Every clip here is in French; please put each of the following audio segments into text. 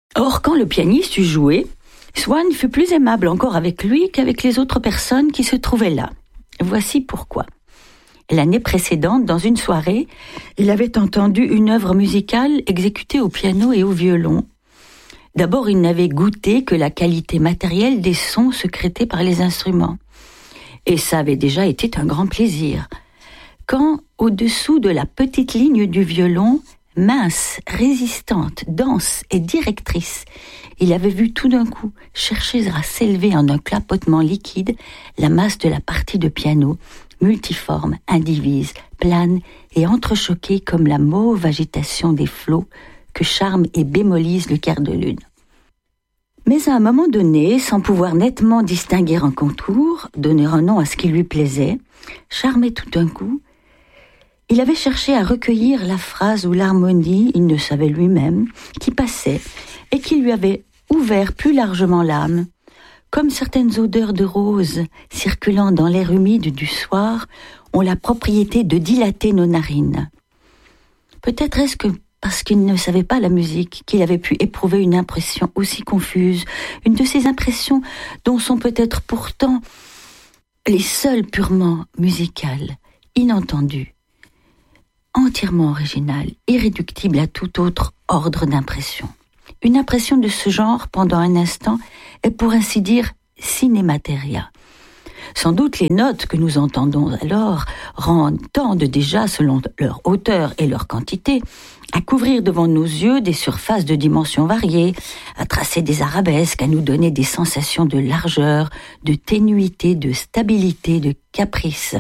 Or, quand le pianiste eut joué, Swann fut plus aimable encore avec lui qu'avec les autres personnes qui se trouvaient là. Voici pourquoi. L'année précédente, dans une soirée, il avait entendu une œuvre musicale exécutée au piano et au violon. D'abord, il n'avait goûté que la qualité matérielle des sons sécrétés par les instruments. Et ça avait déjà été un grand plaisir. Quand, au-dessous de la petite ligne du violon, mince, résistante, dense et directrice, il avait vu tout d'un coup chercher à s'élever en un clapotement liquide la masse de la partie de piano, multiforme, indivise, plane et entrechoquée comme la mauve agitation des flots que charme et bémolise le quart de lune. Mais à un moment donné, sans pouvoir nettement distinguer un contour, donner un nom à ce qui lui plaisait, charmé tout d'un coup, il avait cherché à recueillir la phrase ou l'harmonie, il ne savait lui-même, qui passait et qui lui avait ouvert plus largement l'âme, comme certaines odeurs de roses circulant dans l'air humide du soir ont la propriété de dilater nos narines. Peut-être est-ce que parce qu'il ne savait pas la musique, qu'il avait pu éprouver une impression aussi confuse, une de ces impressions dont sont peut-être pourtant les seules purement musicales, inentendues, entièrement originales, irréductibles à tout autre ordre d'impression. Une impression de ce genre, pendant un instant, est pour ainsi dire cinémateria. Sans doute les notes que nous entendons alors tendent déjà, selon leur hauteur et leur quantité, à couvrir devant nos yeux des surfaces de dimensions variées, à tracer des arabesques, à nous donner des sensations de largeur, de ténuité, de stabilité, de caprice.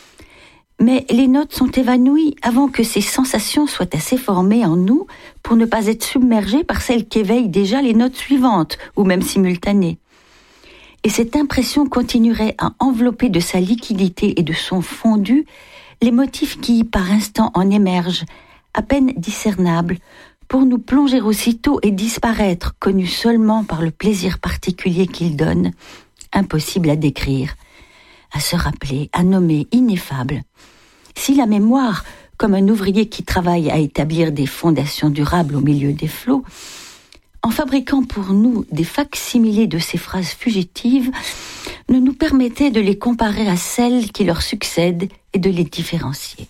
Mais les notes sont évanouies avant que ces sensations soient assez formées en nous pour ne pas être submergées par celles qu'éveillent déjà les notes suivantes, ou même simultanées. Et cette impression continuerait à envelopper de sa liquidité et de son fondu les motifs qui, par instant, en émergent, à peine discernables, pour nous plonger aussitôt et disparaître, connus seulement par le plaisir particulier qu'ils donnent, impossible à décrire, à se rappeler, à nommer, ineffable. Si la mémoire, comme un ouvrier qui travaille à établir des fondations durables au milieu des flots, en fabriquant pour nous des facsimilés de ces phrases fugitives, ne nous permettait de les comparer à celles qui leur succèdent et de les différencier.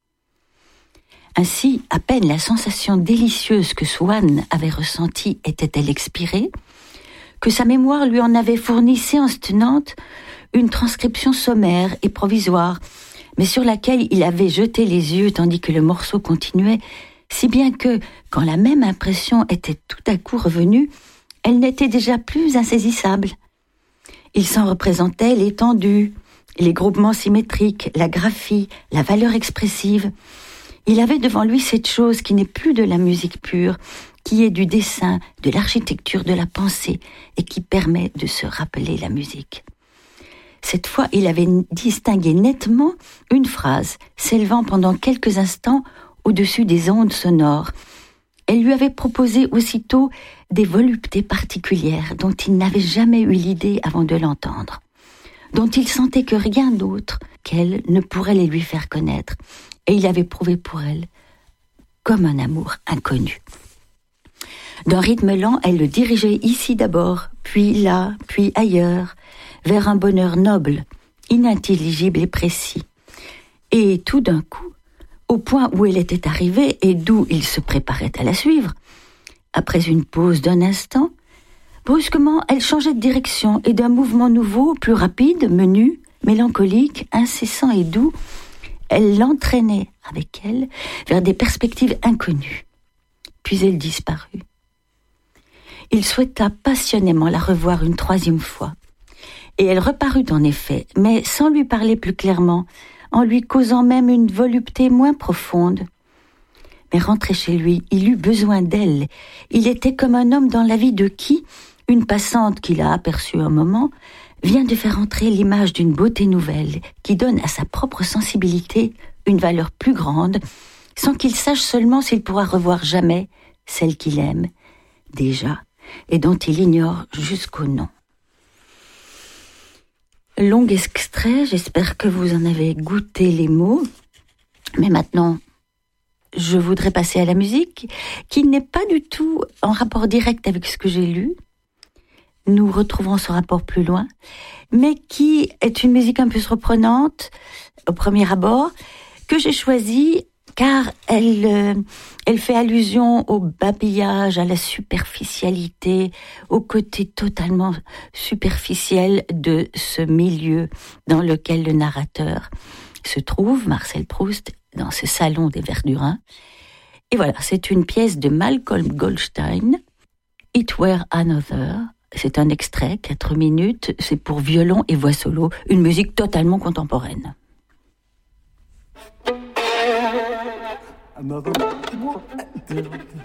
Ainsi, à peine la sensation délicieuse que Swann avait ressentie était-elle expirée, que sa mémoire lui en avait fourni séance tenante une transcription sommaire et provisoire, mais sur laquelle il avait jeté les yeux tandis que le morceau continuait, si bien que, quand la même impression était tout à coup revenue, elle n'était déjà plus insaisissable. Il s'en représentait l'étendue, les groupements symétriques, la graphie, la valeur expressive. Il avait devant lui cette chose qui n'est plus de la musique pure, qui est du dessin, de l'architecture de la pensée et qui permet de se rappeler la musique. Cette fois, il avait distingué nettement une phrase s'élevant pendant quelques instants au-dessus des ondes sonores. Elle lui avait proposé aussitôt des voluptés particulières dont il n'avait jamais eu l'idée avant de l'entendre, dont il sentait que rien d'autre qu'elle ne pourrait les lui faire connaître, et il avait prouvé pour elle comme un amour inconnu. D'un rythme lent, elle le dirigeait ici d'abord, puis là, puis ailleurs, vers un bonheur noble, inintelligible et précis. Et tout d'un coup, au point où elle était arrivée et d'où il se préparait à la suivre, après une pause d'un instant, brusquement, elle changeait de direction et d'un mouvement nouveau, plus rapide, menu, mélancolique, incessant et doux, elle l'entraînait avec elle vers des perspectives inconnues. Puis elle disparut. Il souhaita passionnément la revoir une troisième fois. Et elle reparut en effet, mais sans lui parler plus clairement, en lui causant même une volupté moins profonde. Mais rentré chez lui, il eut besoin d'elle. Il était comme un homme dans la vie de qui, une passante qu'il a aperçue un moment, vient de faire entrer l'image d'une beauté nouvelle qui donne à sa propre sensibilité une valeur plus grande, sans qu'il sache seulement s'il pourra revoir jamais celle qu'il aime, déjà, et dont il ignore jusqu'au nom. Long extrait, j'espère que vous en avez goûté les mots, mais maintenant, je voudrais passer à la musique, qui n'est pas du tout en rapport direct avec ce que j'ai lu. Nous retrouvons ce rapport plus loin, mais qui est une musique un peu surprenante au premier abord, que j'ai choisie car elle fait allusion au babillage, à la superficialité, au côté totalement superficiel de ce milieu dans lequel le narrateur se trouve, Marcel Proust, dans ce salon des Verdurins. Et voilà, c'est une pièce de Malcolm Goldstein, It Were Another. C'est un extrait, 4 minutes, c'est pour violon et voix solo, une musique totalement contemporaine. Another.